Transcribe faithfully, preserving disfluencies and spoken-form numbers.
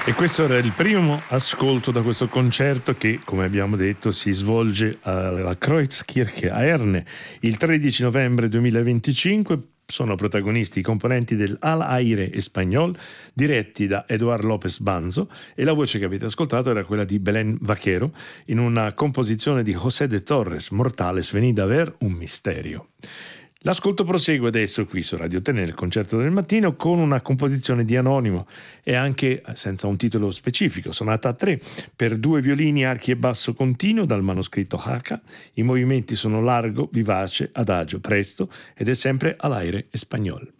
E questo era il primo ascolto da questo concerto che, come abbiamo detto, si svolge alla Kreuzkirche a Erne il tredici novembre duemilaventicinque. Sono protagonisti i componenti del Al Aire Español, diretti da Eduard López Banzo, e la voce che avete ascoltato era quella di Belén Vaquero in una composizione di José de Torres, Mortales venid a ver un misterio. L'ascolto prosegue adesso qui su Radio Te nel concerto del mattino con una composizione di Anonimo e anche senza un titolo specifico, sonata a tre per due violini, archi e basso continuo dal manoscritto Haka. I movimenti sono largo, vivace, adagio, presto ed è sempre all'aire espagnol.